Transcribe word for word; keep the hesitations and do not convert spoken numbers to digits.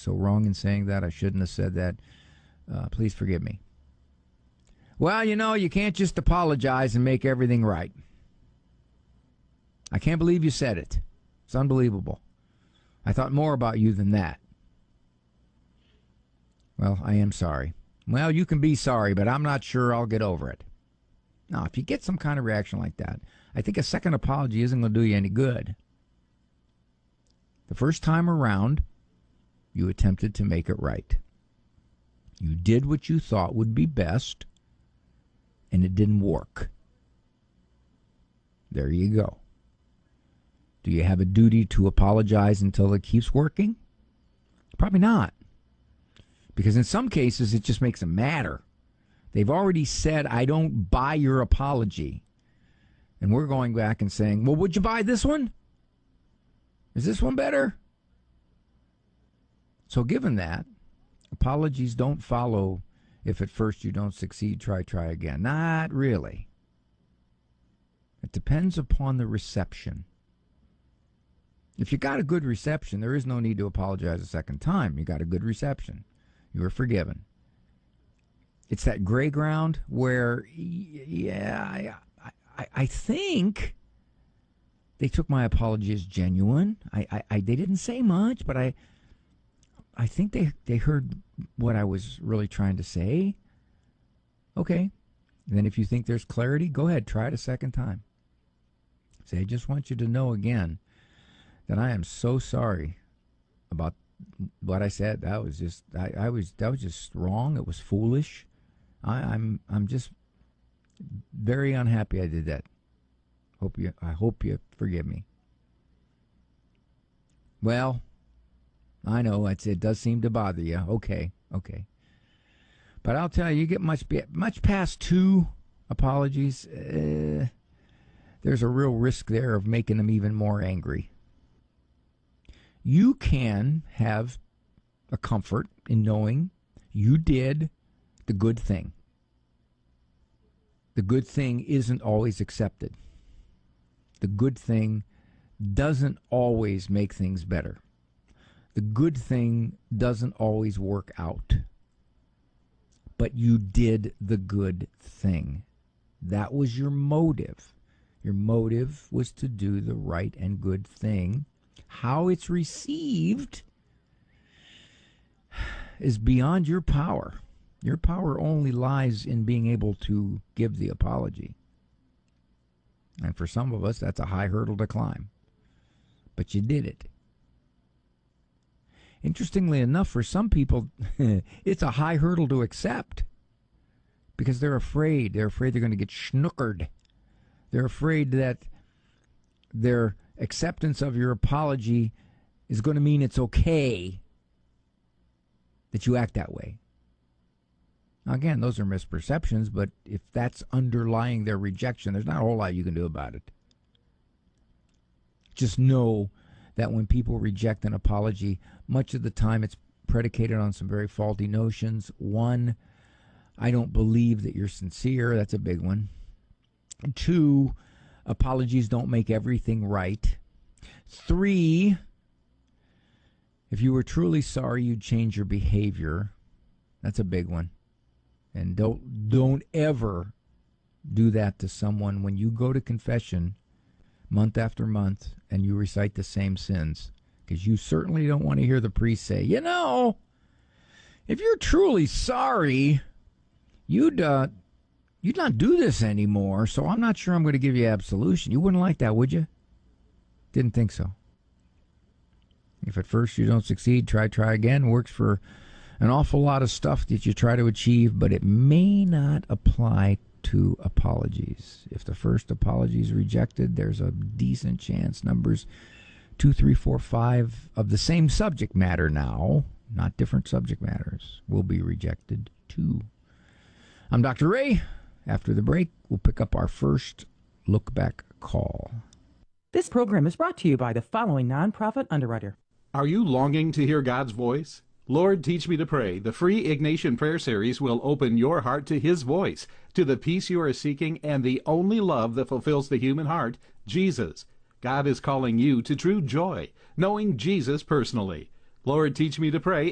so wrong in saying that. I shouldn't have said that. Uh, please forgive me. Well, you know, you can't just apologize and make everything right. I can't believe you said it. It's unbelievable. I thought more about you than that. Well, I am sorry. Well, you can be sorry, but I'm not sure I'll get over it. Now, if you get some kind of reaction like that, I think a second apology isn't going to do you any good. The first time around, you attempted to make it right. You did what you thought would be best, and it didn't work. There you go. Do you have a duty to apologize until it keeps working? Probably not. Because in some cases, it just makes them madder. They've already said, I don't buy your apology. And we're going back and saying, well, would you buy this one? Is this one better? So given that, apologies don't follow if at first you don't succeed, try, try again. Not really. It depends upon the reception. If you got a good reception, there is no need to apologize a second time. You got a good reception. You were forgiven. It's that gray ground where, yeah, I, I, I think they took my apology as genuine. I, I, I, they didn't say much, but I, I think they, they heard what I was really trying to say. Okay. Then if you think there's clarity, go ahead, try it a second time. Say, I just want you to know again that I am so sorry about what I said. That was just, I, I was, that was just wrong. It was foolish. I, I'm, I'm just very unhappy I did that. Hope you, I hope you forgive me. Well, I know it's, it does seem to bother you. Okay, okay. But I'll tell you, you get much, much past two apologies, uh, there's a real risk there of making them even more angry. You can have a comfort in knowing you did the good thing. The good thing isn't always accepted. The good thing doesn't always make things better. The good thing doesn't always work out. But you did the good thing. That was your motive. Your motive was to do the right and good thing. How it's received is beyond your power. Your power only lies in being able to give the apology. And for some of us, that's a high hurdle to climb. But you did it. Interestingly enough, for some people, it's a high hurdle to accept because they're afraid. They're afraid they're going to get snookered. They're afraid that their acceptance of your apology is going to mean it's okay that you act that way. Now, again, those are misperceptions, but if that's underlying their rejection, there's not a whole lot you can do about it. Just know that when people reject an apology, much of the time it's predicated on some very faulty notions. One, I don't believe that you're sincere. That's a big one. Two, apologies don't make everything right. Three, if you were truly sorry, you'd change your behavior. That's a big one. And don't don't ever do that to someone when you go to confession month after month and you recite the same sins. Because you certainly don't want to hear the priest say, you know, if you're truly sorry, you'd uh, you'd not do this anymore, so I'm not sure I'm going to give you absolution. You wouldn't like that, would you? Didn't think so. If at first you don't succeed, try, try again. Works for an awful lot of stuff that you try to achieve, but it may not apply to apologies. If the first apology is rejected, there's a decent chance numbers two, three, four, five of the same subject matter now, not different subject matters, will be rejected too. I'm Doctor Ray. After the break, we'll pick up our first look back call. This program is brought to you by the following nonprofit underwriter. Are you longing to hear God's voice? Lord, Teach Me to Pray, the free Ignatian Prayer Series will open your heart to His voice, to the peace you are seeking, and the only love that fulfills the human heart, Jesus. God is calling you to true joy, knowing Jesus personally. Lord, Teach Me to Pray